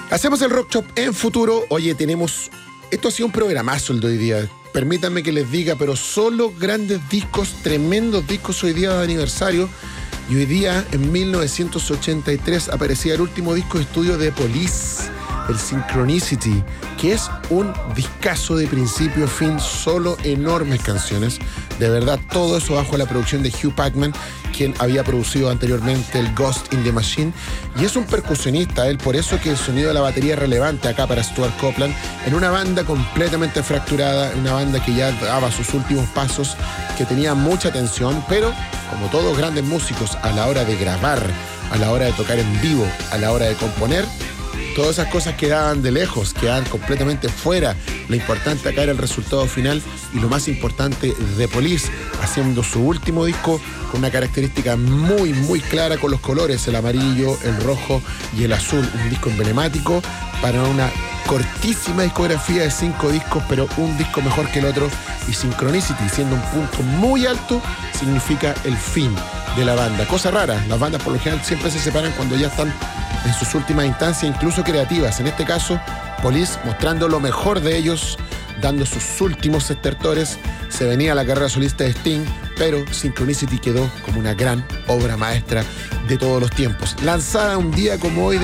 Hacemos el Rock Shop en futuro. Oye, tenemos... Esto ha sido un programazo el de hoy día. Permítanme que les diga, pero solo grandes discos, tremendos discos hoy día de aniversario. Y hoy día, en 1983, aparecía el último disco de estudio de Police, el Synchronicity, que es un discazo de principio a fin, solo enormes canciones. De verdad, todo eso bajo la producción de Hugh Jackman, quien había producido anteriormente el Ghost in the Machine, y es un percusionista, él, por eso que el sonido de la batería es relevante acá para Stuart Copeland, en una banda completamente fracturada, una banda que ya daba sus últimos pasos, que tenía mucha tensión, pero como todos grandes músicos, a la hora de grabar, a la hora de tocar en vivo, a la hora de componer, todas esas cosas quedaban de lejos, quedaban completamente fuera. Lo importante acá era el resultado final y lo más importante de Police, haciendo su último disco con una característica muy, muy clara con los colores, el amarillo, el rojo y el azul. Un disco emblemático para una cortísima discografía de 5 discos, pero un disco mejor que el otro. Y Synchronicity, siendo un punto muy alto, significa el fin de la banda. Cosa rara, las bandas por lo general siempre se separan cuando ya están en sus últimas instancias, incluso creativas. En este caso, Police mostrando lo mejor de ellos, dando sus últimos estertores. Se venía la carrera solista de Sting, pero Synchronicity quedó como una gran obra maestra de todos los tiempos. Lanzada un día como hoy de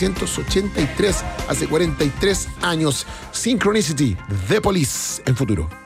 1983, hace 43 años, Synchronicity de Police en futuro.